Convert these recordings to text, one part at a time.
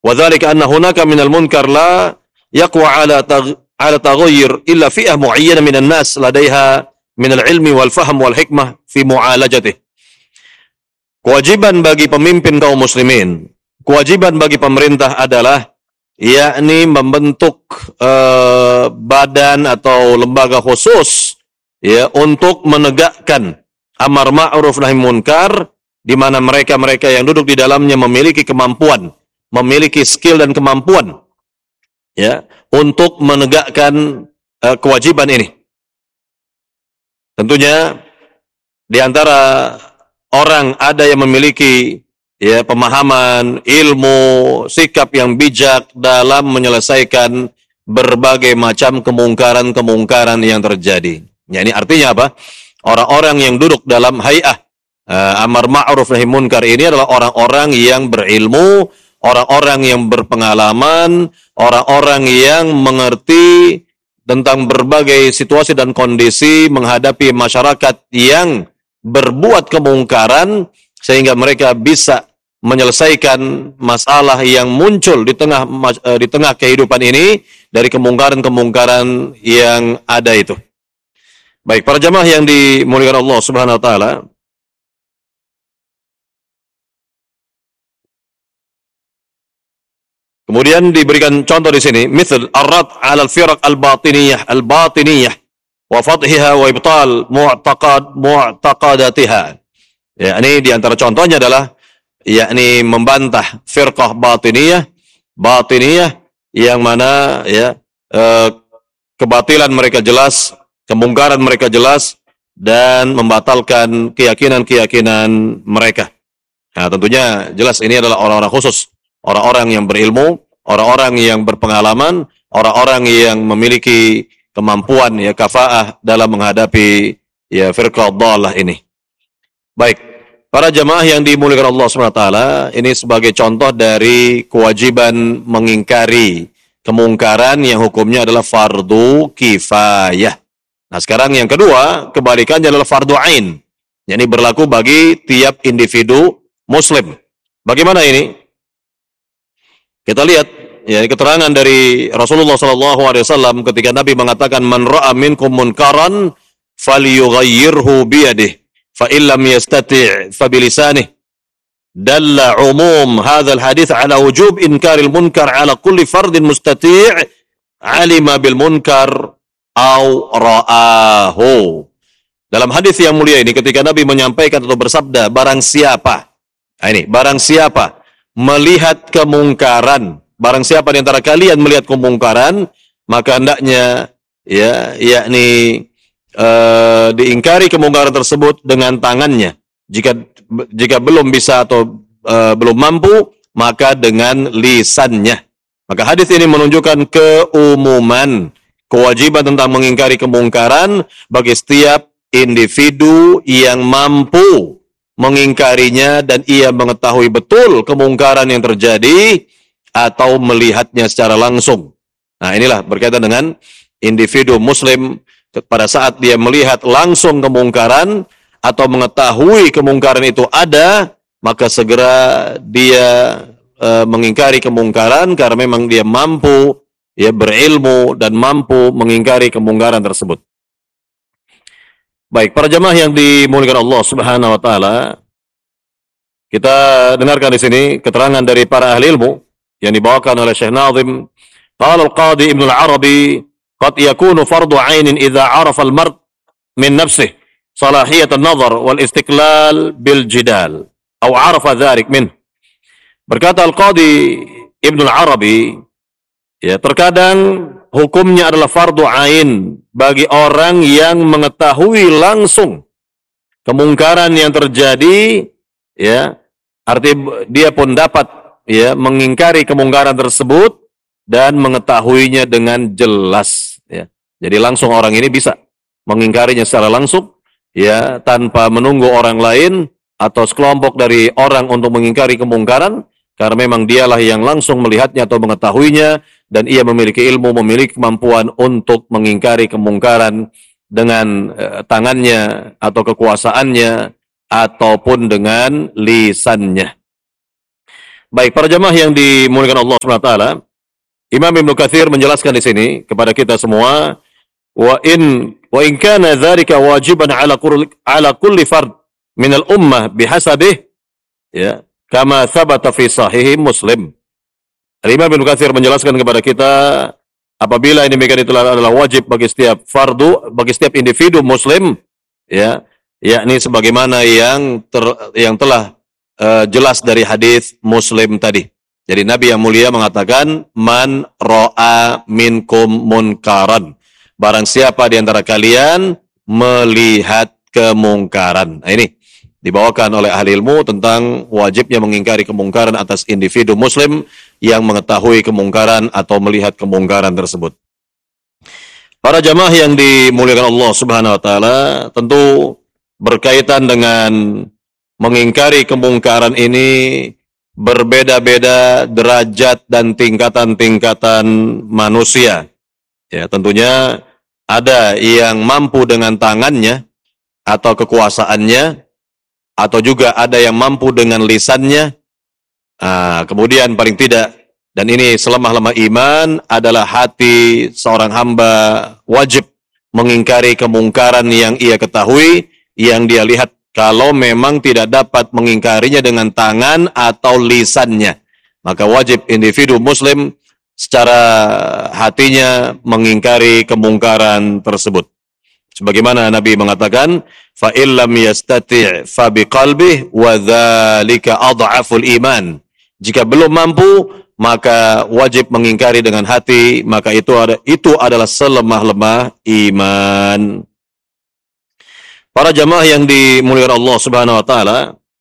Wa dzalika anna hunaka minal munkar la yaqwa ala taghayyur illa fi'ah mu'ayyanah minan nas ladaiha minal ilmi wal fahm wal hikmah fi mu'alajatih. Kewajiban bagi pemimpin kaum muslimin, kewajiban bagi pemerintah adalah yakni membentuk badan atau lembaga khusus ya untuk menegakkan amar ma'ruf nahi munkar, di mana mereka-mereka yang duduk di dalamnya memiliki kemampuan, memiliki skill dan kemampuan ya untuk menegakkan kewajiban ini. Tentunya di antara orang ada yang memiliki ya pemahaman, ilmu, sikap yang bijak dalam menyelesaikan berbagai macam kemungkaran-kemungkaran yang terjadi. Ya, ini artinya apa? Orang-orang yang duduk dalam hay'ah amar ma'ruf nahi munkar ini adalah orang-orang yang berilmu, orang-orang yang berpengalaman, orang-orang yang mengerti tentang berbagai situasi dan kondisi menghadapi masyarakat yang berbuat kemungkaran, sehingga mereka bisa menyelesaikan masalah yang muncul di tengah kehidupan ini dari kemungkaran-kemungkaran yang ada itu. Baik, para jamaah yang dimuliakan Allah Subhanahu wa taala, kemudian diberikan contoh di sini, misal ar-rad 'ala al-firaq al-batiniyah wa fadhiha wa ibtal mu'taqadatiha. Ya, ini di antara contohnya adalah yakni membantah firqah batiniyah yang mana ya kebatilan mereka jelas, kemungkaran mereka jelas, dan membatalkan keyakinan-keyakinan mereka. Nah, tentunya jelas ini adalah orang-orang khusus, orang-orang yang berilmu, orang-orang yang berpengalaman, orang-orang yang memiliki kemampuan ya kafaah dalam menghadapi ya firqah dhalah ini. Baik. Para jamaah yang dimuliakan Allah SWT, ini sebagai contoh dari kewajiban mengingkari kemungkaran yang hukumnya adalah fardu kifayah. Nah, sekarang yang kedua, kebalikannya adalah fardu ain. Yang berlaku bagi tiap individu muslim. Bagaimana ini? Kita lihat ya keterangan dari Rasulullah SAW ketika Nabi mengatakan, man ra'a minkum munkaran falyughayyirhu biyadihi. فإن لم يستطع فبلسانه دل عموم هذا الحديث على وجوب إنكار المنكر على كل فرد مستطيع علم بالمنكر أو رآه. Dalam hadis yang mulia ini ketika Nabi menyampaikan atau bersabda, barang siapa melihat kemungkaran, barang siapa di antara kalian melihat kemungkaran, maka hendaknya ya yakni diingkari kemungkaran tersebut dengan tangannya. Jika belum bisa atau belum mampu, maka dengan lisannya. Maka hadis ini menunjukkan keumuman kewajiban tentang mengingkari kemungkaran bagi setiap individu yang mampu mengingkarinya dan ia mengetahui betul kemungkaran yang terjadi atau melihatnya secara langsung. Nah, inilah berkaitan dengan individu muslim. Pada saat dia melihat langsung kemungkaran atau mengetahui kemungkaran itu ada, maka segera dia mengingkari kemungkaran karena memang dia mampu, ya berilmu dan mampu mengingkari kemungkaran tersebut. Baik, para jamaah yang dimuliakan Allah Subhanahu wa taala, kita dengarkan di sini keterangan dari para ahli ilmu yang dibawakan oleh Syekh Nazim. Qala al-Qadi Ibnu al-Arabi, qad yakunu fardu 'ainin idza 'arafa al-mard min nafsihi salahiyat an-nazar wal istiqlal bil jidal atau 'arafa dzalik min. Berkata Al-Qadi Ibnu al-Arabi, ya terkadang hukumnya adalah fardu 'ain bagi orang yang mengetahui langsung kemungkaran yang terjadi, ya artinya dia pun dapat ya mengingkari kemungkaran tersebut dan mengetahuinya dengan jelas. Ya. Jadi langsung orang ini bisa mengingkarinya secara langsung, ya tanpa menunggu orang lain atau sekelompok dari orang untuk mengingkari kemungkaran, karena memang dialah yang langsung melihatnya atau mengetahuinya dan ia memiliki ilmu, memiliki kemampuan untuk mengingkari kemungkaran dengan tangannya atau kekuasaannya ataupun dengan lisannya. Baik, para jamaah yang dimuliakan Allah Subhanahu wa taala, Imam Ibnu Katsir menjelaskan di sini kepada kita semua, wa in kana dzalika wajiban ala kulli fard min al-ummah bihasabih, ya, kama thabata fi sahih Muslim. Imam Ibnu Katsir menjelaskan kepada kita, apabila ini demikian itu adalah wajib bagi setiap fardu, bagi setiap individu muslim, ya, yakni sebagaimana yang telah jelas dari hadis Muslim tadi. Jadi Nabi yang mulia mengatakan, man ra'a minkum munkaran. Barang siapa di antara kalian melihat kemungkaran. Nah, ini dibawakan oleh ahli ilmu tentang wajibnya mengingkari kemungkaran atas individu muslim yang mengetahui kemungkaran atau melihat kemungkaran tersebut. Para jamaah yang dimuliakan Allah Subhanahu wa taala, tentu berkaitan dengan mengingkari kemungkaran ini berbeda-beda derajat dan tingkatan-tingkatan manusia. Ya, tentunya ada yang mampu dengan tangannya atau kekuasaannya, atau juga ada yang mampu dengan lisannya. Kemudian paling tidak, dan ini selemah-lemah iman, adalah hati seorang hamba wajib mengingkari kemungkaran yang ia ketahui, yang dia lihat, kalau memang tidak dapat mengingkarinya dengan tangan atau lisannya, maka wajib individu muslim secara hatinya mengingkari kemungkaran tersebut. Sebagaimana Nabi mengatakan, fa illam yastati' fa biqalbihi wa dzalika adhaful iman. Jika belum mampu, maka wajib mengingkari dengan hati, maka itu adalah selemah-lemah iman. Para jamaah yang dimuliakan Allah Subhanahu wa taala,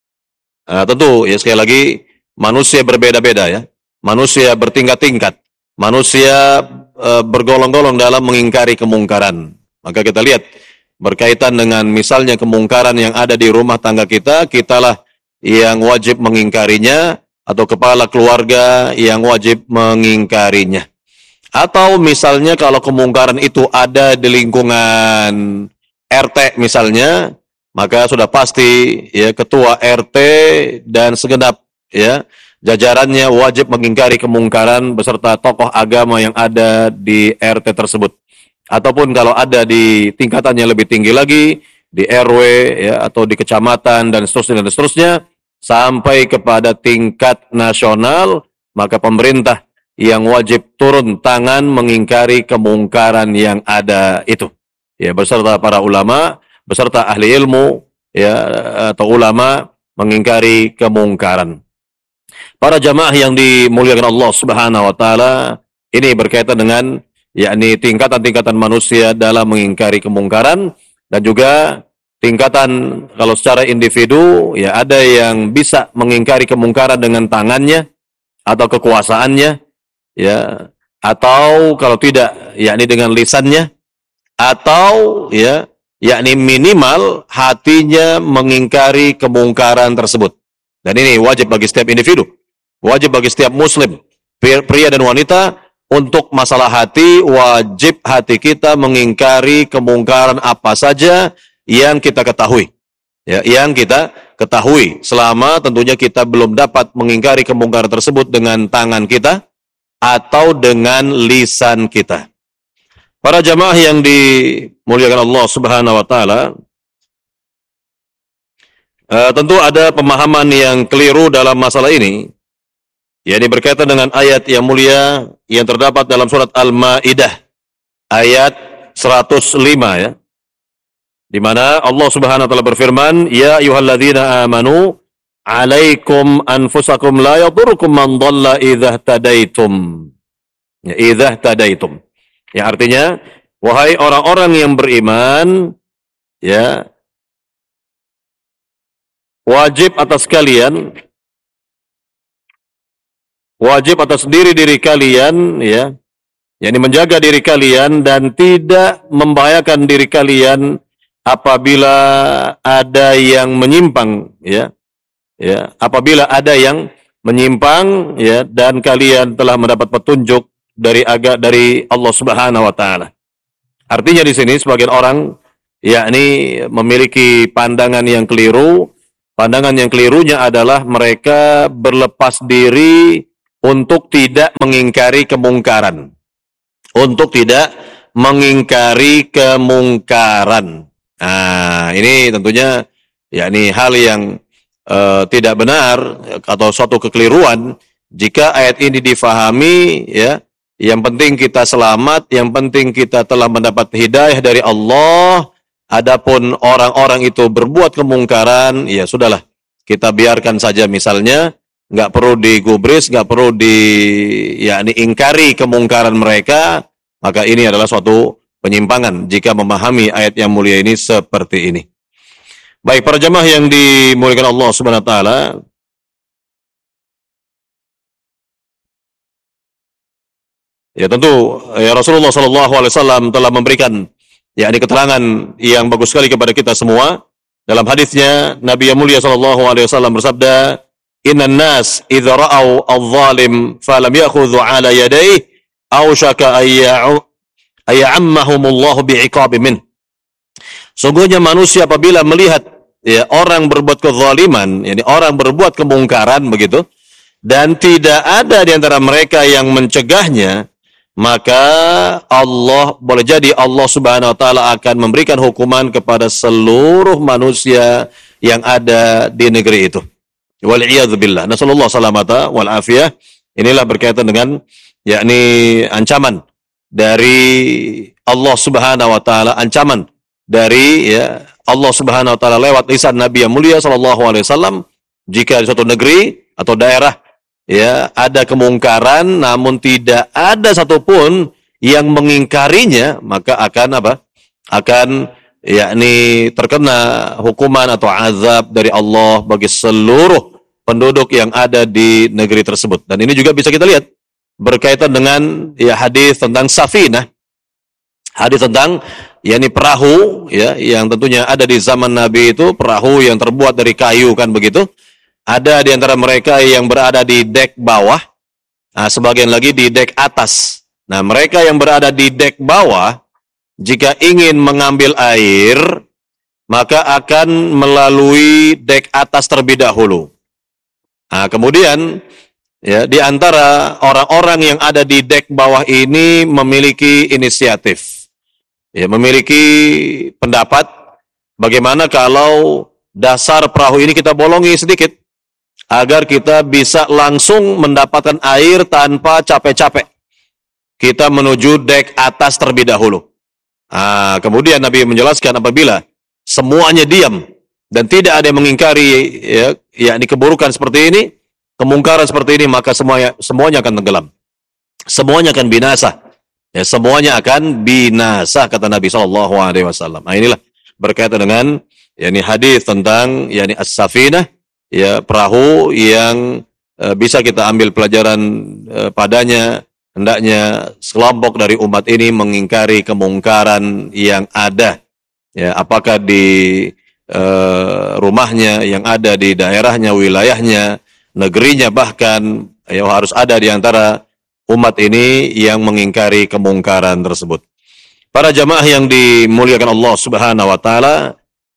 tentu ya sekali lagi manusia berbeda-beda ya. Manusia bertingkat-tingkat. Manusia bergolong-golong dalam mengingkari kemungkaran. Maka kita lihat berkaitan dengan misalnya kemungkaran yang ada di rumah tangga kita, kitalah yang wajib mengingkarinya, atau kepala keluarga yang wajib mengingkarinya. Atau misalnya kalau kemungkaran itu ada di lingkungan RT misalnya, maka sudah pasti ya ketua RT dan segenap ya jajarannya wajib mengingkari kemungkaran beserta tokoh agama yang ada di RT tersebut. Ataupun kalau ada di tingkatannya lebih tinggi lagi, di RW ya atau di kecamatan dan seterusnya sampai kepada tingkat nasional, maka pemerintah yang wajib turun tangan mengingkari kemungkaran yang ada itu. Ya, beserta para ulama, beserta ahli ilmu, ya, atau ulama mengingkari kemungkaran. Para jamaah yang dimuliakan Allah Subhanahu wa taala, ini berkaitan dengan yakni tingkatan-tingkatan manusia dalam mengingkari kemungkaran, dan juga tingkatan kalau secara individu, ya ada yang bisa mengingkari kemungkaran dengan tangannya atau kekuasaannya, ya, atau kalau tidak, yakni dengan lisannya, atau ya yakni minimal hatinya mengingkari kemungkaran tersebut. Dan ini wajib bagi setiap individu, wajib bagi setiap muslim, pria dan wanita. Untuk masalah hati, wajib hati kita mengingkari kemungkaran apa saja yang kita ketahui, ya, yang kita ketahui, selama tentunya kita belum dapat mengingkari kemungkaran tersebut dengan tangan kita atau dengan lisan kita. Para jamaah yang dimuliakan Allah Subhanahu wa taala, tentu ada pemahaman yang keliru dalam masalah ini. Ya, ini berkaitan dengan ayat yang mulia yang terdapat dalam surat Al-Maidah ayat 105 ya. Di mana Allah Subhanahu wa taala berfirman, "Ya ayyuhalladzina amanu, 'alaikum anfusakum la yadurrukum man dhalla idza ihtadaitum." Ya, idza ihtadaitum. Ya, artinya, wahai orang-orang yang beriman, ya, wajib atas kalian, wajib atas diri-diri kalian, ya, yakni menjaga diri kalian dan tidak membahayakan diri kalian apabila ada yang menyimpang, ya, ya, apabila ada yang menyimpang, ya, dan kalian telah mendapat petunjuk dari Allah Subhanahu wa taala. Artinya di sini sebagian orang yakni memiliki pandangan yang keliru Pandangan yang kelirunya adalah mereka berlepas diri untuk tidak mengingkari kemungkaran. Untuk tidak mengingkari kemungkaran. Nah, ini tentunya yakni hal yang tidak benar atau suatu kekeliruan jika ayat ini difahami ya. Yang penting kita selamat, yang penting kita telah mendapat hidayah dari Allah. Adapun orang-orang itu berbuat kemungkaran, ya sudahlah, kita biarkan saja misalnya, nggak perlu digubris, nggak perlu yakni ingkari kemungkaran mereka, maka ini adalah suatu penyimpangan jika memahami ayat yang mulia ini seperti ini. Baik, para jamaah yang dimuliakan Allah Subhanahu wa taala, ya tentu ya Rasulullah sallallahu alaihi wasallam telah memberikan yakni keterangan yang bagus sekali kepada kita semua. Dalam hadisnya Nabi yang mulia sallallahu alaihi wasallam bersabda, "Innan nas idza ra'au adh-dhalim falam ya'khudhu 'ala yadayhi awshaka ayya'ammahumullahu bi'iqabi min." Sungguhnya manusia apabila melihat ya orang berbuat kezaliman, yakni orang berbuat kemungkaran begitu, dan tidak ada di antara mereka yang mencegahnya, maka Allah, boleh jadi Allah Subhanahu wa taala akan memberikan hukuman kepada seluruh manusia yang ada di negeri itu. Wal iyadzu billah. Nasallallahu salamata wal afiyah. Inilah berkaitan dengan yakni ancaman dari Allah Subhanahu wa taala, ancaman dari ya Allah Subhanahu wa taala lewat lisan Nabi yang mulia sallallahu alaihi wasallam jika di suatu negeri atau daerah ya ada kemungkaran namun tidak ada satupun yang mengingkarinya, maka akan apa? Akan yakni terkena hukuman atau azab dari Allah bagi seluruh penduduk yang ada di negeri tersebut. Dan ini juga bisa kita lihat berkaitan dengan ya hadis tentang safinah. Hadis tentang yakni perahu ya yang tentunya ada di zaman Nabi itu, perahu yang terbuat dari kayu kan begitu. Ada di antara mereka yang berada di dek bawah, nah, sebagian lagi di dek atas. Nah, mereka yang berada di dek bawah, jika ingin mengambil air, maka akan melalui dek atas terlebih dahulu. Nah, kemudian, ya, di antara orang-orang yang ada di dek bawah ini memiliki inisiatif, ya, memiliki pendapat, bagaimana kalau dasar perahu ini kita bolongi sedikit, agar kita bisa langsung mendapatkan air tanpa capek-capek. Kita menuju dek atas terlebih dahulu. Nah, kemudian Nabi menjelaskan apabila semuanya diam dan tidak ada yang mengingkari ya, yakni keburukan seperti ini, kemungkaran seperti ini, maka semuanya akan tenggelam. Semuanya akan binasa. Ya, semuanya akan binasa kata Nabi sallallahu alaihi wasallam. Nah, inilah berkaitan dengan yakni hadis tentang yakni as-safinah, ya perahu yang bisa kita ambil pelajaran padanya. Hendaknya sekelompok dari umat ini mengingkari kemungkaran yang ada, ya apakah di rumahnya, yang ada di daerahnya, wilayahnya, negerinya, bahkan ya harus ada di antara umat ini yang mengingkari kemungkaran tersebut. Para jamaah yang dimuliakan Allah Subhanahu wa taala,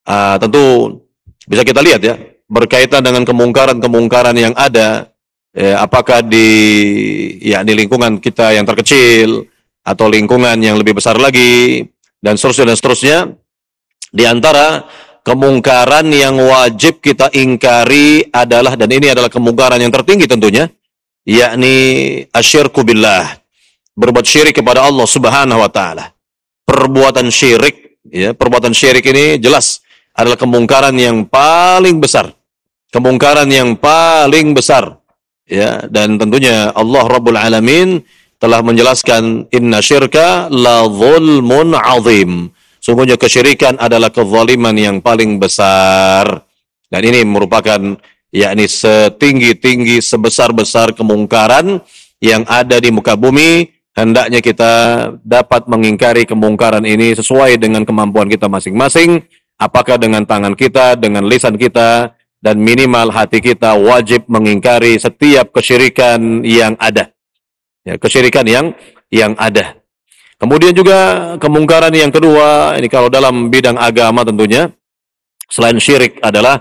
tentu bisa kita lihat ya berkaitan dengan kemungkaran-kemungkaran yang ada, apakah di lingkungan kita yang terkecil atau lingkungan yang lebih besar lagi dan seterusnya. Di antara kemungkaran yang wajib kita ingkari adalah, dan ini adalah kemungkaran yang tertinggi tentunya, yakni asyirku billah, berbuat syirik kepada Allah Subhanahu wa taala. Perbuatan syirik, ya, perbuatan syirik ini jelas adalah kemungkaran yang paling besar. Kemungkaran yang paling besar, ya, dan tentunya Allah Rabbul Alamin telah menjelaskan inna syirka la zulmun azim. Sungguhnya kesyirikan adalah kezaliman yang paling besar. Dan ini merupakan yakni setinggi-tinggi, sebesar-besar kemungkaran yang ada di muka bumi. Hendaknya kita dapat mengingkari kemungkaran ini sesuai dengan kemampuan kita masing-masing. Apakah dengan tangan kita, dengan lisan kita, dan minimal hati kita wajib mengingkari setiap kesyirikan yang ada. Ya, kesyirikan yang ada. Kemudian juga kemungkaran yang kedua, ini kalau dalam bidang agama tentunya, selain syirik adalah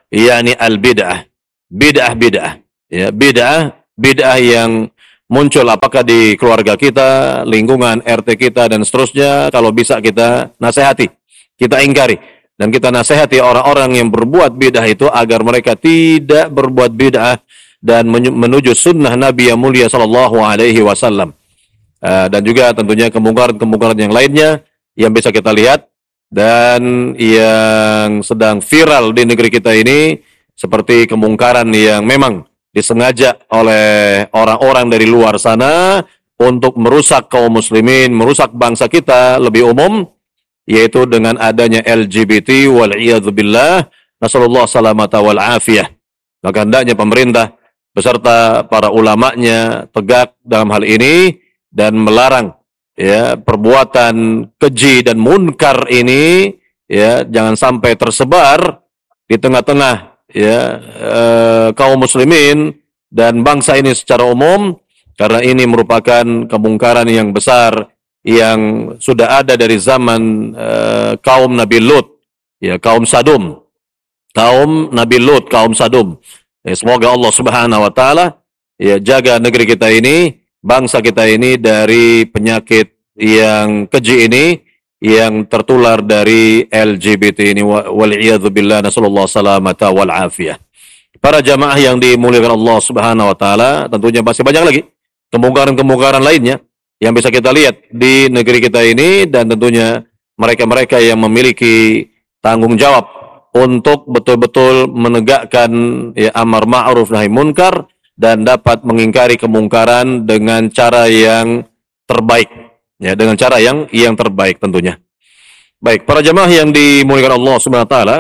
yakni al-bid'ah. Bid'ah-bid'ah. Ya, bid'ah yang muncul apakah di keluarga kita, lingkungan RT kita dan seterusnya, kalau bisa kita nasihati, kita ingkari dan kita nasihati orang-orang yang berbuat bid'ah itu agar mereka tidak berbuat bid'ah dan menuju sunnah Nabi yang mulia sallallahu alaihi wasallam. Dan juga tentunya kemungkaran-kemungkaran yang lainnya yang bisa kita lihat dan yang sedang viral di negeri kita ini, seperti kemungkaran yang memang disengaja oleh orang-orang dari luar sana untuk merusak kaum muslimin, merusak bangsa kita lebih umum, yaitu dengan adanya LGBT wal'iyadzubillah, nasallallahu salamata wal afiyah. Maka hendaknya pemerintah beserta para ulamanya tegak dalam hal ini dan melarang ya perbuatan keji dan munkar ini, ya jangan sampai tersebar di tengah-tengah ya kaum muslimin dan bangsa ini secara umum, karena ini merupakan kemungkaran yang besar yang sudah ada dari zaman kaum Nabi Lut, ya kaum Sadum, kaum Nabi Lut, kaum Sadum. Ya, semoga Allah Subhanahu wa taala ya jaga negeri kita ini, bangsa kita ini dari penyakit yang keji ini yang tertular dari LGBT ini, wal'iyadzubillah, nasallallahu salamata wal afiyah. Para jamaah yang dimuliakan Allah Subhanahu wa taala, tentunya masih banyak lagi kemungkaran-kemungkaran lainnya yang bisa kita lihat di negeri kita ini, dan tentunya mereka-mereka yang memiliki tanggung jawab untuk betul-betul menegakkan ya amar ma'ruf nahi munkar dan dapat mengingkari kemungkaran dengan cara yang terbaik, ya dengan cara yang terbaik tentunya. Baik, para jamaah yang dimuliakan Allah Subhanahu wa taala,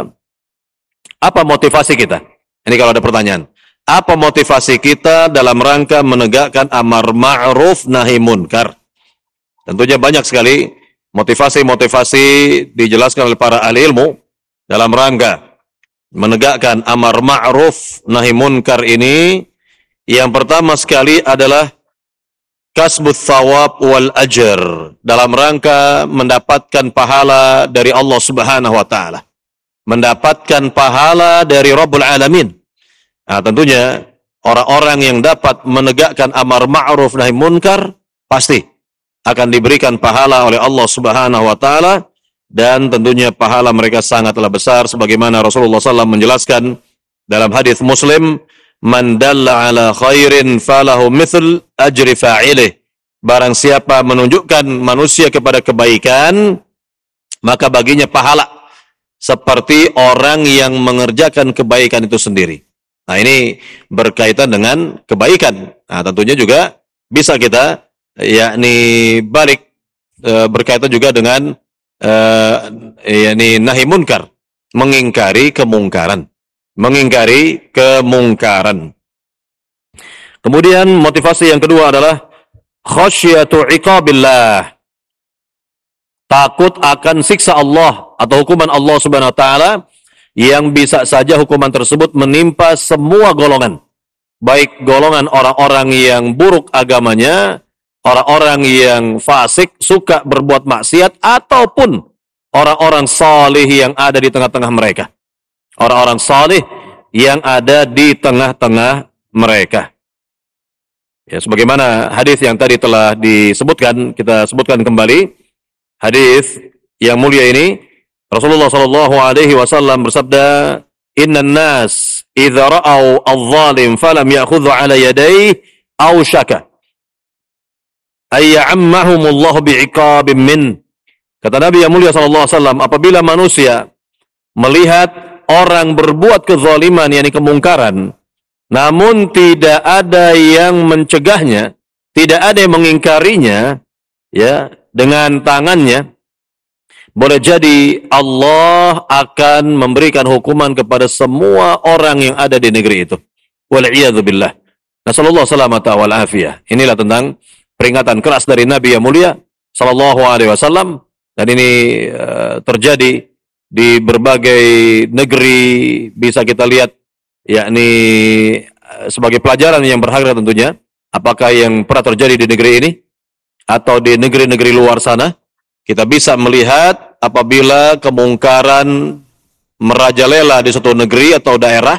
apa motivasi kita? Ini kalau ada pertanyaan. Apa motivasi kita dalam rangka menegakkan amar ma'ruf nahi munkar? Tentunya banyak sekali motivasi-motivasi dijelaskan oleh para ahli ilmu dalam rangka menegakkan amar ma'ruf nahi munkar ini. Yang pertama sekali adalah kasbut thawab wal ajr, dalam rangka mendapatkan pahala dari Allah Subhanahu wa taala, mendapatkan pahala dari Rabbul Alamin. Nah, tentunya orang-orang yang dapat menegakkan amar ma'ruf nahi munkar pasti akan diberikan pahala oleh Allah Subhanahu wa taala, dan tentunya pahala mereka sangatlah besar sebagaimana Rasulullah SAW menjelaskan dalam hadis Muslim, man dalla ala khairin falahu mithl ajri fa'ilih. Barang siapa menunjukkan manusia kepada kebaikan, maka baginya pahala seperti orang yang mengerjakan kebaikan itu sendiri. Nah, ini berkaitan dengan kebaikan. Nah, tentunya juga bisa kita yakni balik berkaitan juga dengan yakni nahi munkar, mengingkari kemungkaran. Mengingkari kemungkaran. Kemudian motivasi yang kedua adalah khasyatu iqabillah, takut akan siksa Allah atau hukuman Allah Subhanahu wa taala, yang bisa saja hukuman tersebut menimpa semua golongan, baik golongan orang-orang yang buruk agamanya, orang-orang yang fasik, suka berbuat maksiat, ataupun orang-orang salih yang ada di tengah-tengah mereka. Orang-orang salih yang ada di tengah-tengah mereka. Ya, sebagaimana hadis yang tadi telah disebutkan, kita sebutkan kembali. Hadis yang mulia ini, Rasulullah sallallahu alaihi wasallam bersabda, "Innan nas idza ra'au adh-dhalim falam ya'khudhu 'ala yadayhi aw syaka ay ya'ammahumullahu bi'iqabin min." Kata Nabi yang mulia sallallahu alaihi wasallam, apabila manusia melihat orang berbuat kezaliman, yakni kemungkaran, namun tidak ada yang mencegahnya, tidak ada yang mengingkarinya, ya, dengan tangannya, boleh jadi Allah akan memberikan hukuman kepada semua orang yang ada di negeri itu. Wal'iyadzubillah. Nasallallahu salamata wal afiyah. Inilah tentang peringatan keras dari Nabi yang mulia sallallahu alaihi wasallam, dan ini terjadi di berbagai negeri, bisa kita lihat yakni sebagai pelajaran yang berharga tentunya, apakah yang pernah terjadi di negeri ini atau di negeri-negeri luar sana. Kita bisa melihat apabila kemungkaran merajalela di suatu negeri atau daerah,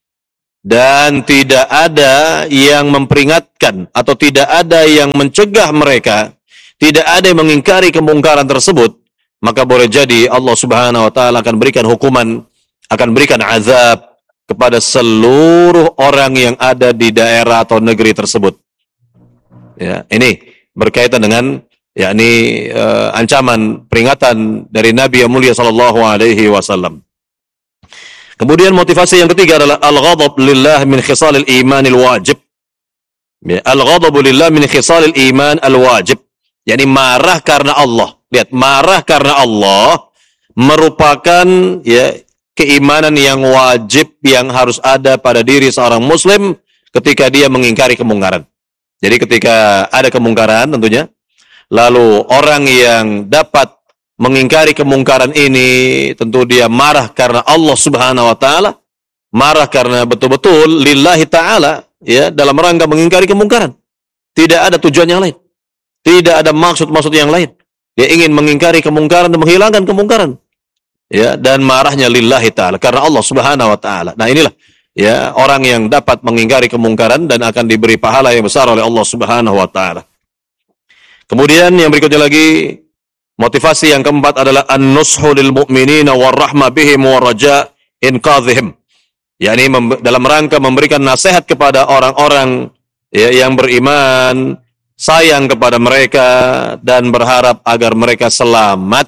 dan tidak ada yang memperingatkan atau tidak ada yang mencegah mereka, tidak ada yang mengingkari kemungkaran tersebut, maka boleh jadi Allah Subhanahu wa taala akan berikan hukuman, akan berikan azab kepada seluruh orang yang ada di daerah atau negeri tersebut. Ya, ini berkaitan dengan yakni ancaman peringatan dari Nabi yang mulia sallallahu alaihi wasallam. Kemudian motivasi yang ketiga adalah al-ghadab lillah min khisalil imanil wajib. Ya, al-ghadab lillah min khisalil iman al-wajib. Yani marah karena Allah. Lihat, marah karena Allah merupakan ya keimanan yang wajib yang harus ada pada diri seorang muslim ketika dia mengingkari kemungkaran. Jadi ketika ada kemungkaran tentunya, lalu orang yang dapat mengingkari kemungkaran ini, tentu dia marah karena Allah Subhanahu wa taala, marah karena betul-betul lillahi taala, ya, dalam rangka mengingkari kemungkaran. Tidak ada tujuan yang lain. Tidak ada maksud-maksud yang lain. Dia ingin mengingkari kemungkaran dan menghilangkan kemungkaran. Ya, dan marahnya lillahi taala karena Allah Subhanahu wa taala. Nah, inilah ya orang yang dapat mengingkari kemungkaran dan akan diberi pahala yang besar oleh Allah Subhanahu wa taala. Kemudian yang berikutnya lagi, motivasi yang keempat adalah an-nushu lil mu'minina war-rahma bihim wa raja inqadhihim. yakni dalam rangka memberikan nasihat kepada orang-orang ya, yang beriman, sayang kepada mereka dan berharap agar mereka selamat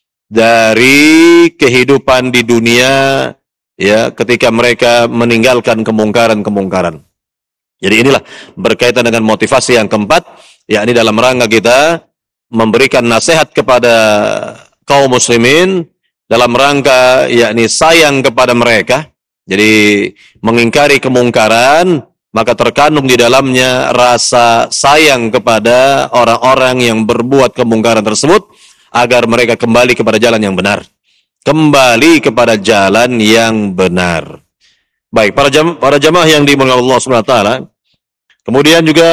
dari kehidupan di dunia ya ketika mereka meninggalkan kemungkaran-kemungkaran. Jadi inilah berkaitan dengan motivasi yang keempat, yakni dalam rangka kita memberikan nasihat kepada kaum muslimin dalam rangka yakni sayang kepada mereka. Jadi mengingkari kemungkaran, maka terkandung di dalamnya rasa sayang kepada orang-orang yang berbuat kemungkaran tersebut agar mereka kembali kepada jalan yang benar. Kembali kepada jalan yang benar. Baik, para jamaah yang dimuliakan Allah Subhanahu wa taala. Kemudian juga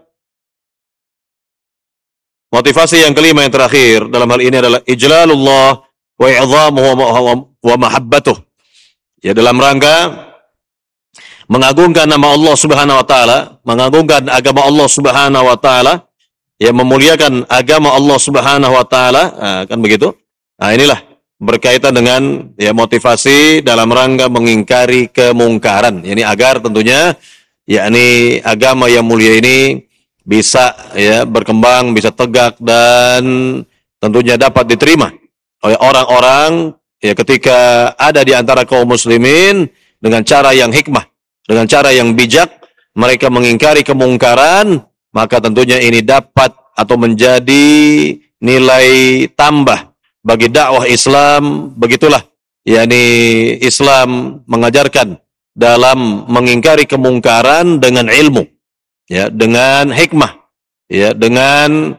motivasi yang kelima yang terakhir dalam hal ini adalah ijlalullah wa i'zamuhu wa mahabbatuh. Ya, dalam rangka mengagungkan nama Allah Subhanahu wa taala, mengagungkan agama Allah Subhanahu wa taala, ya memuliakan agama Allah Subhanahu wa taala, kan begitu? Nah, inilah berkaitan dengan ya motivasi dalam rangka mengingkari kemungkaran. Ini agar tentunya yakni agama yang mulia ini bisa ya berkembang, bisa tegak dan tentunya dapat diterima oleh orang-orang ya ketika ada di antara kaum muslimin dengan cara yang hikmah, dengan cara yang bijak mereka mengingkari kemungkaran, maka tentunya ini dapat atau menjadi nilai tambah bagi dakwah Islam. Begitulah yakni Islam mengajarkan dalam mengingkari kemungkaran dengan ilmu, ya, dengan hikmah, ya, dengan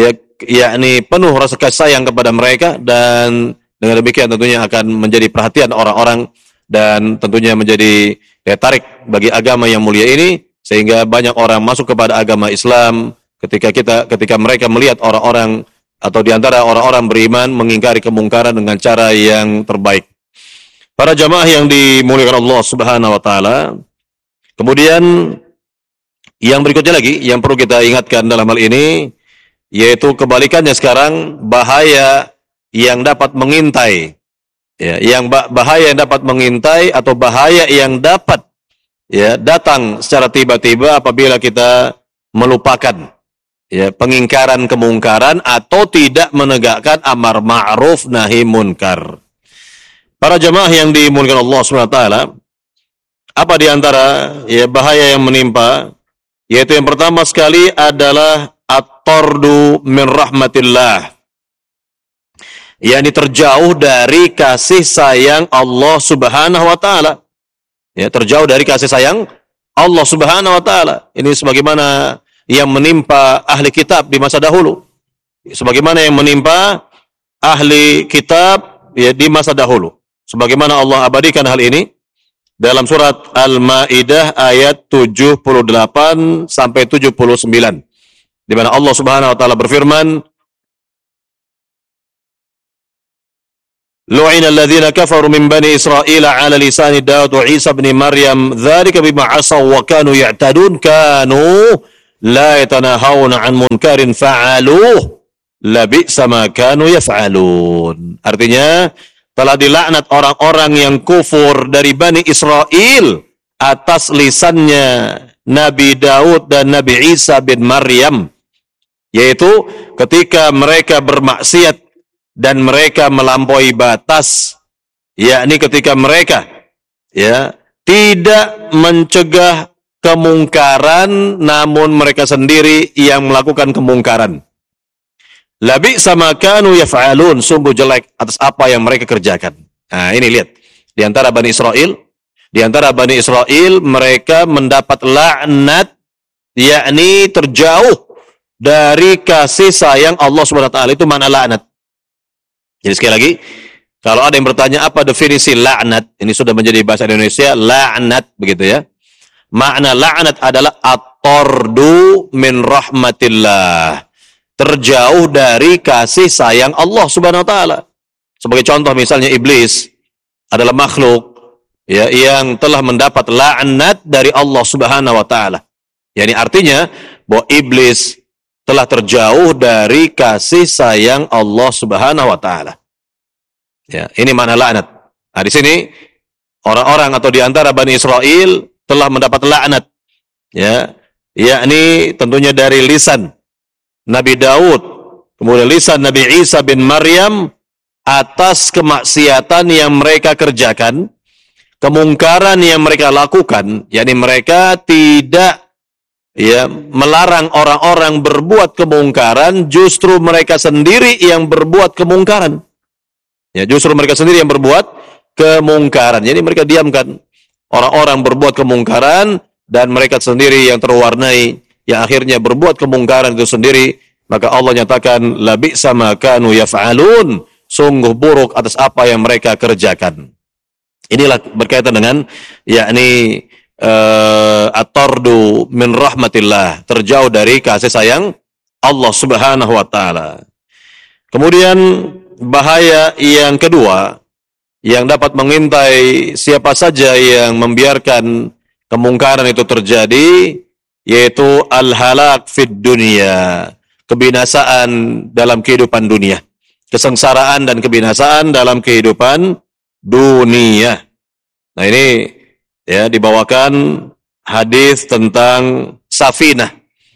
yakni penuh rasa kasih sayang kepada mereka, dan dengan demikian tentunya akan menjadi perhatian orang-orang dan tentunya menjadi tarik bagi agama yang mulia ini, sehingga banyak orang masuk kepada agama Islam ketika mereka melihat orang-orang atau di antara orang-orang beriman mengingkari kemungkaran dengan cara yang terbaik. Para jamaah yang dimuliakan Allah Subhanahu wa taala. Kemudian yang berikutnya lagi yang perlu kita ingatkan dalam hal ini, yaitu kebalikannya sekarang, bahaya yang dapat mengintai, ya, bahaya yang dapat mengintai atau bahaya yang dapat ya datang secara tiba-tiba apabila kita melupakan ya pengingkaran kemungkaran atau tidak menegakkan amar ma'ruf nahi munkar. Para jamaah yang dimuliakan Allah Subhanahu wa taala, apa di antara ya bahaya yang menimpa? Yaitu yang pertama sekali adalah at-tardu min rahmatillah. yakni terjauh dari kasih sayang Allah Subhanahu wa taala. Ya, terjauh dari kasih sayang Allah Subhanahu wa taala. Ini sebagaimana yang menimpa ahli kitab di masa dahulu. Sebagaimana yang menimpa ahli kitab ya di masa dahulu. Sebagaimana Allah abadikan hal ini dalam surat Al-Maidah ayat 78 sampai 79. Di mana Allah Subhanahu wa taala berfirman, lu'ina alladhina kafaru min bani Israila ala lisani Daud wa Isa bin Maryam dzalika bima 'asaw wa kanu ya'tadun kanu la yatanahawna 'an munkarin fa'aluh labi'sa ma kanu yaf'alun. Artinya telah dilaknat orang-orang yang kufur dari Bani Israel atas lisannya Nabi Daud dan Nabi Isa bin Maryam, yaitu ketika mereka bermaksiat dan mereka melampaui batas, yakni ketika mereka tidak mencegah kemungkaran namun mereka sendiri yang melakukan kemungkaran. Labi sama kanu yaf'alun, sungguh jelek atas apa yang mereka kerjakan. Nah, ini lihat. Di antara Bani Israel mereka mendapat laknat, yakni terjauh dari kasih sayang Allah Subhanahu wa taala. Itu makna laknat. Jadi sekali lagi, kalau ada yang bertanya apa definisi laknat, ini sudah menjadi bahasa Indonesia, laknat begitu ya. Makna laknat adalah at-tardu min rahmatillah. Terjauh dari kasih sayang Allah Subhanahu wa taala. Sebagai contoh misalnya iblis adalah makhluk yang telah mendapat laknat dari Allah Subhanahu wa taala. Yani artinya bahwa iblis telah terjauh dari kasih sayang Allah Subhanahu wa taala. Ya, ini makna laknat. Nah, di sini orang-orang atau di antara Bani Israel telah mendapat laknat, yakni tentunya dari lisan Nabi Daud, kemudian lisan Nabi Isa bin Maryam atas kemaksiatan yang mereka kerjakan, kemungkaran yang mereka lakukan, yakni mereka tidak melarang orang-orang berbuat kemungkaran, justru mereka sendiri yang berbuat kemungkaran. Ya, justru mereka sendiri yang berbuat kemungkaran. Jadi mereka diamkan orang-orang berbuat kemungkaran dan mereka sendiri yang terwarnai, yang akhirnya berbuat kemungkaran itu sendiri. Maka Allah nyatakan labi'sa ma kanu yaf'alun, sungguh buruk atas apa yang mereka kerjakan. Inilah berkaitan dengan yakni at-tardu min rahmatillah, terjauh dari kasih sayang Allah Subhanahu wa taala. Kemudian bahaya yang kedua yang dapat mengintai siapa saja yang membiarkan kemungkaran itu terjadi, yaitu al-halak fid dunya, kebinasaan dalam kehidupan dunia, kesengsaraan dan kebinasaan dalam kehidupan dunia. Nah, ini dibawakan hadis tentang safinah,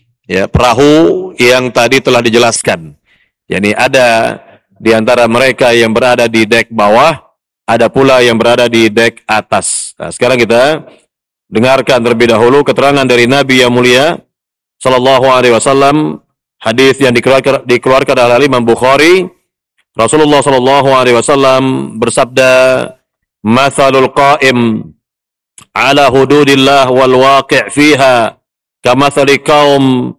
perahu yang tadi telah dijelaskan. Yani ada di antara mereka yang berada di dek bawah, ada pula yang berada di dek atas. Nah, sekarang kita dengarkan terlebih dahulu keterangan dari Nabi yang mulia sallallahu alaihi wasallam, hadis yang dikeluarkan oleh Imam Bukhari. Rasulullah sallallahu alaihi wasallam bersabda, "Matsalul qa'im ala hududillah wal waqi' fiha kamathali qaum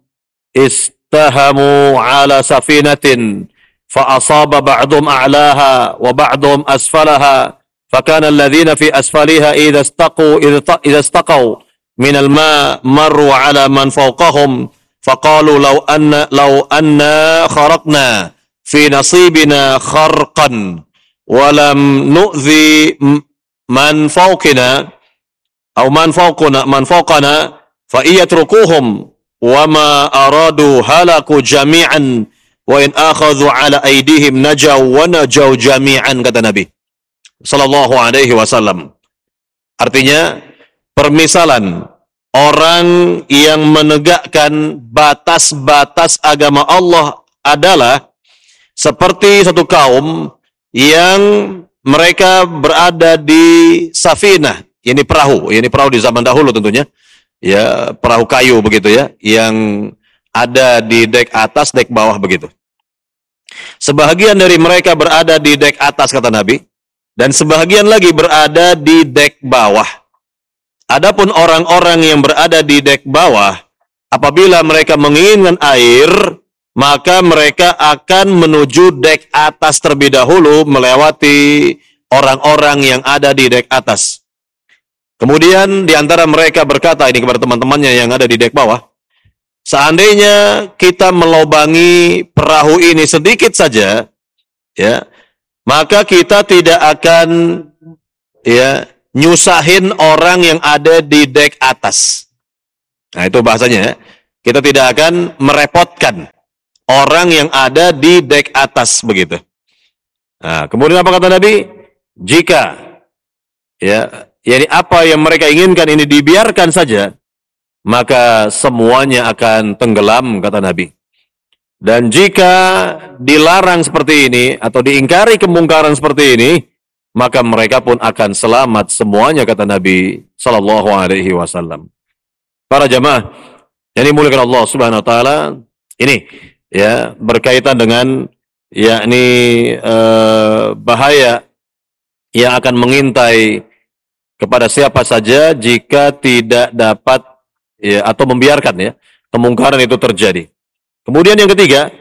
istahamu ala safinatin fa asaba ba'dhum a'laha wa ba'dhum asfalaha fakana alladhina fi asfaliha idza istaqaw min al-ma' marru ala man fawqahum faqalu law anna kharaqna fi nasibina kharqan wa lam nu'dhi man fawqina aw man fawqana fa iyatrukuhum wa ma aradu halaku jami'an wa in akhadhu ala aydihim najaw wa najaw jami'an," kata Nabi sallallahu alaihi wasallam. Artinya permisalan orang yang menegakkan batas-batas agama Allah adalah seperti satu kaum yang mereka berada di safinah, ini perahu di zaman dahulu tentunya, perahu kayu begitu yang ada di dek atas, dek bawah begitu. Sebahagian dari mereka berada di dek atas, kata Nabi, dan sebahagian lagi berada di dek bawah. Adapun orang-orang yang berada di dek bawah, apabila mereka menginginkan air, maka mereka akan menuju dek atas terlebih dahulu, melewati orang-orang yang ada di dek atas. Kemudian di antara mereka berkata ini kepada teman-temannya yang ada di dek bawah, "Seandainya kita melobangi perahu ini sedikit saja, maka kita tidak akan ya nyusahin orang yang ada di dek atas. Nah, itu bahasanya ya. Kita tidak akan merepotkan orang yang ada di dek atas begitu. Nah, kemudian apa kata Nabi? Jika ya, yani apa yang mereka inginkan ini dibiarkan saja, maka semuanya akan tenggelam kata Nabi. Dan jika dilarang seperti ini atau diingkari kemungkaran seperti ini, maka mereka pun akan selamat semuanya kata Nabi sallallahu alaihi wasallam. Para jamaah yang dimuliakan Allah Subhanahu wa taala, ini ya berkaitan dengan yakni bahaya yang akan mengintai kepada siapa saja jika tidak dapat ya atau membiarkan ya kemungkaran itu terjadi. Kemudian yang ketiga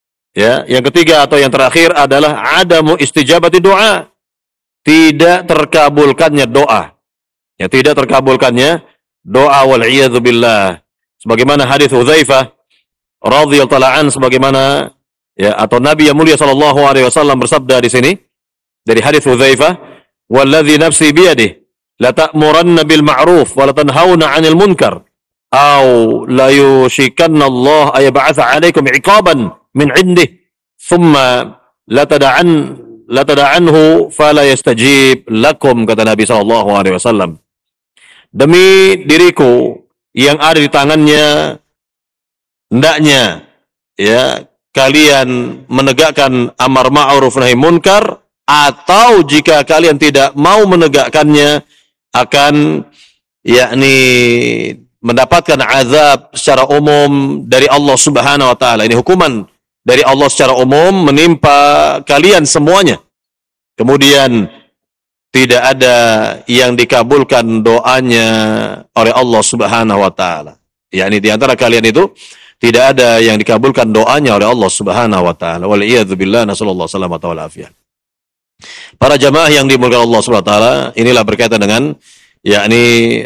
atau yang terakhir adalah adamu istijabati doa. Tidak terkabulkannya doa. Ya, tidak terkabulkannya doa wal iyadzu billah. Sebagaimana hadis Hudzaifah radhiyallahu an sebagaimana ya atau Nabi yang mulia sallallahu alaihi wasallam bersabda di sini dari hadis Hudzaifah, "Wallazi nafsi biyadihi la ta'muranna bil ma'ruf wa la tanhauna 'anil munkar aw la yushikanna Allah ay ba'atha 'alaikum 'iqaban min 'indihi thumma la tada'anhu fala yastajib lakum," kata Nabi sallallahu alaihi wasallam. Demi diriku yang ada di tangannya, hendaknya ya kalian menegakkan amar ma'ruf nahi munkar, atau jika kalian tidak mau menegakkannya akan yakni mendapatkan azab secara umum dari Allah Subhanahu wa taala. Ini hukuman dari Allah secara umum menimpa kalian semuanya. Kemudian tidak ada yang dikabulkan doanya oleh Allah Subhanahu wa taala. Yakni di antara kalian itu tidak ada yang dikabulkan doanya oleh Allah Subhanahu wa taala. Wal iyadzu billah, nasallallahu salamata wal afiyah. Para jamaah yang dimuliakan Allah Subhanahu wa taala, inilah berkaitan dengan yakni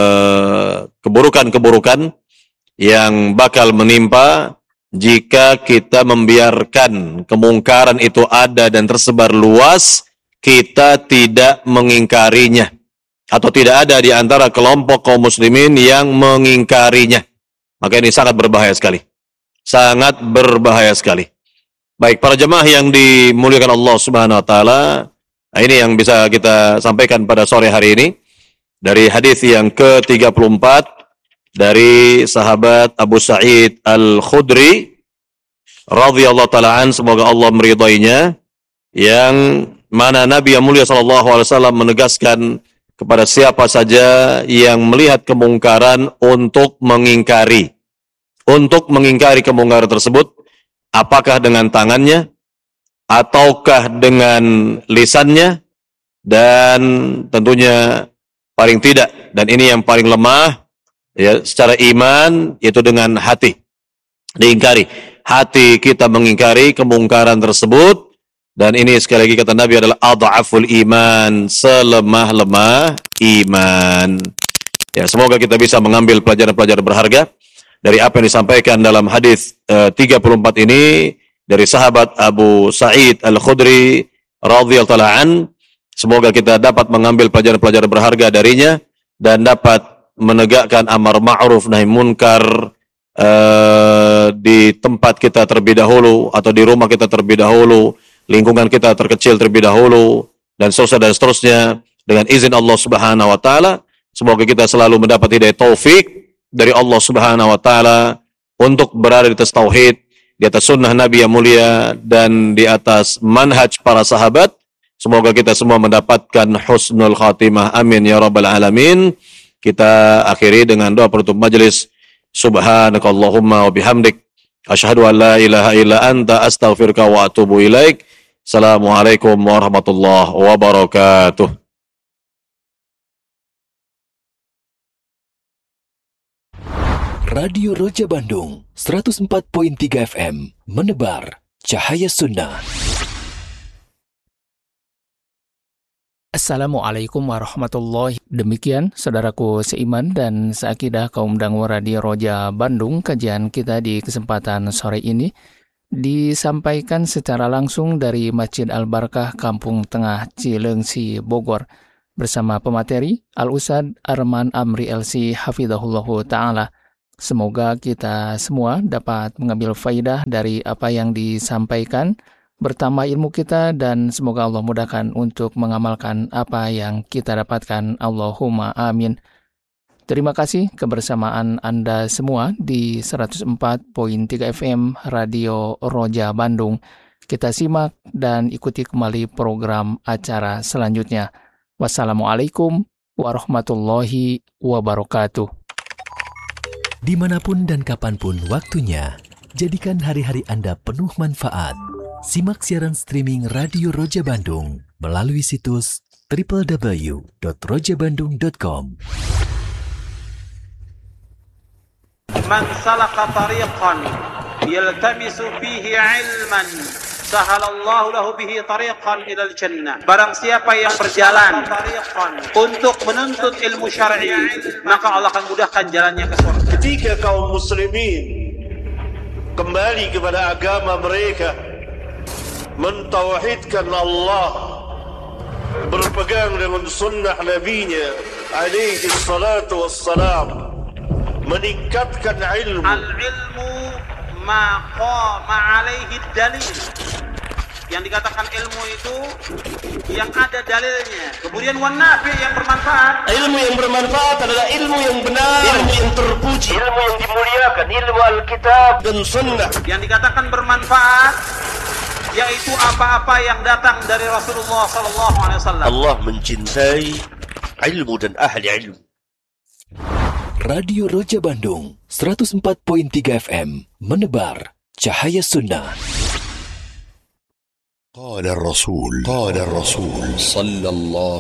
keburukan-keburukan yang bakal menimpa jika kita membiarkan kemungkaran itu ada dan tersebar luas, kita tidak mengingkarinya. Atau tidak ada di antara kelompok kaum muslimin yang mengingkarinya. Maka ini sangat berbahaya sekali. Sangat berbahaya sekali. Baik, para jemaah yang dimuliakan Allah Subhanahu wa taala, ini yang bisa kita sampaikan pada sore hari ini dari hadis yang ke-34 dari sahabat Abu Sa'id Al-Khudri radhiyallahu taala an, semoga Allah meridainya, yang mana Nabi yang mulia sallallahu alaihi wasallam menegaskan kepada siapa saja yang melihat kemungkaran untuk mengingkari kemungkaran tersebut, apakah dengan tangannya ataukah dengan lisannya, dan tentunya paling tidak, dan ini yang paling lemah ya secara iman, yaitu dengan hati. Diingkari hati kita, mengingkari kemungkaran tersebut. Dan ini sekali lagi kata Nabi adalah adhaful iman, selemah-lemah iman. Ya, semoga kita bisa mengambil pelajaran-pelajaran berharga dari apa yang disampaikan dalam hadis 34 ini dari sahabat Abu Sa'id Al-Khudri radhiyallahu ta'ala an. Semoga kita dapat mengambil pelajaran-pelajaran berharga darinya dan dapat menegakkan amar ma'ruf nahi munkar di tempat kita terlebih dahulu, atau di rumah kita terlebih dahulu, lingkungan kita terkecil terlebih dahulu, dan seterusnya dengan izin Allah Subhanahu wa taala. Semoga kita selalu mendapat hidayah taufik dari Allah Subhanahu wa taala untuk berada di atas tauhid, di atas sunnah Nabi yang mulia, dan di atas manhaj para sahabat. Semoga kita semua mendapatkan husnul khatimah, amin ya rabbal alamin. Kita akhiri dengan doa penutup majelis. Subhanakallahumma wa bihamdik, asyhadu an la ilaha illa anta, astaghfiruka wa atubu ilaik. Assalamualaikum warahmatullahi wabarakatuh. Radio Roja Bandung 104.3 FM, menebar cahaya sunnah. Assalamualaikum warahmatullahi wabarakatuh. Demikian saudaraku seiman dan seakidah kaum dangu Radio Roja Bandung, kajian kita di kesempatan sore ini disampaikan secara langsung dari Masjid Al-Barkah Kampung Tengah Cileungsi, Bogor, bersama pemateri Al-Ustadz Arman Amri LC Hafidhahullahu Ta'ala. Semoga kita semua dapat mengambil faidah dari apa yang disampaikan, bertambah ilmu kita, dan semoga Allah mudahkan untuk mengamalkan apa yang kita dapatkan. Allahumma amin. Terima kasih kebersamaan Anda semua di 104.3 FM Radio Roja Bandung. Kita simak dan ikuti kembali program acara selanjutnya. Wassalamualaikum warahmatullahi wabarakatuh. Dimanapun dan kapanpun waktunya, jadikan hari-hari Anda penuh manfaat. Simak siaran streaming Radio Roja Bandung melalui situs www.rojabandung.com. Man salaka tariqan yaltamisu fihi ilman sahalallahu lahu bihi tariqan ilal jannah. Barang siapa yang berjalan untuk menuntut ilmu syar'i, maka Allah akan mudahkan jalannya ke surga. Ketika kaum muslimin kembali kepada agama mereka, mentauhidkan Allah, berpegang dengan sunnah nabinya alaihi salatu wassalam, meningkatkan ilmu. Al-ilmu ma qama alaihi dalil. Yang dikatakan ilmu itu yang ada dalilnya. Kemudian wanafi yang bermanfaat. Ilmu yang bermanfaat adalah ilmu yang benar, ilmu yang terpuji, ilmu yang dimuliakan, ilmu Alkitab dan sunnah. Yang dikatakan bermanfaat yaitu apa-apa yang datang dari Rasulullah SAW. Allah mencintai ilmu dan ahli ilmu. Radio Roja Bandung 104.3 FM menebar cahaya sunnah. قال الرسول صلى الله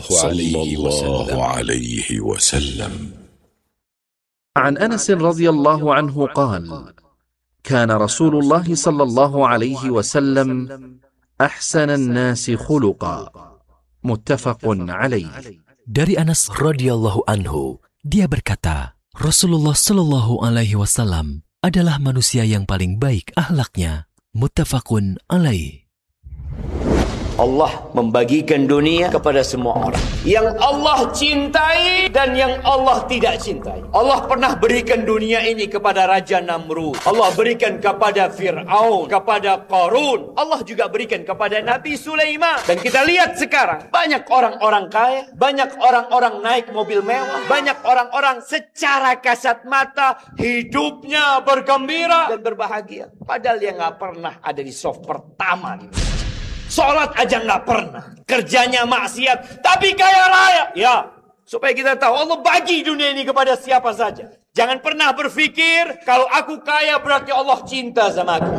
عليه وسلم عن أنس رضي الله عنه قال: كان رسول الله صلى الله عليه وسلم أحسن الناس خلقا. متفق عليه. Dari Anas radhiyallahu anhu, dia berkata, Rasulullah sallallahu alaihi wasallam adalah manusia yang paling baik akhlaknya. Muttafaqun alaih. Allah membagikan dunia kepada semua orang. Yang Allah cintai dan yang Allah tidak cintai. Allah pernah berikan dunia ini kepada Raja Namrud. Allah berikan kepada Fir'aun, kepada Qarun. Allah juga berikan kepada Nabi Sulaiman. Dan kita lihat sekarang, banyak orang-orang kaya, banyak orang-orang naik mobil mewah, banyak orang-orang secara kasat mata hidupnya bergembira dan berbahagia. Padahal dia nggak pernah ada di soft pertama nih. Sholat aja nggak pernah, kerjanya maksiat, tapi kaya raya. Ya, supaya kita tahu Allah bagi dunia ini kepada siapa saja. Jangan pernah berpikir kalau aku kaya berarti Allah cinta sama aku.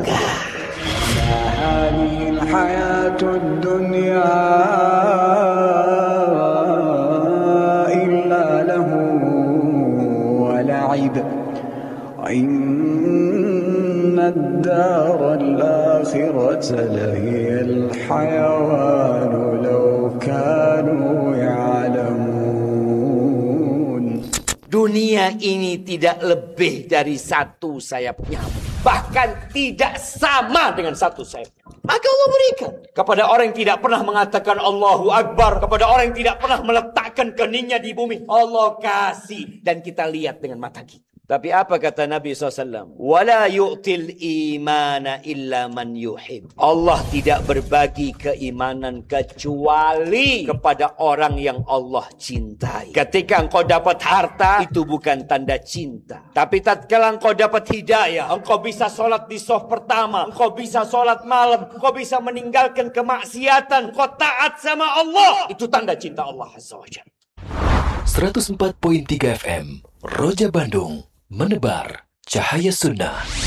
الدار الآخرة لهي الحيوان لو كانوا يعلمون. Dunia ini tidak lebih dari satu sayap nyamuk. Bahkan tidak sama dengan satu sayap nyamuk. Maka Allah berikan kepada orang yang tidak pernah mengatakan Allahu Akbar, kepada orang yang tidak pernah meletakkan keningnya di bumi. Allah kasih dan kita lihat dengan mata kita. Tapi apa kata Nabi SAW? Wala yu'til imana illa man yuhib. Allah tidak berbagi keimanan kecuali kepada orang yang Allah cintai. Ketika engkau dapat harta, itu bukan tanda cinta. Tapi tatkala engkau dapat hidayah, engkau bisa sholat di soft pertama, engkau bisa sholat malam, engkau bisa meninggalkan kemaksiatan, engkau taat sama Allah, itu tanda cinta Allah Azza wa Jalla. 104.3 FM Roja Bandung menebar cahaya sunnah.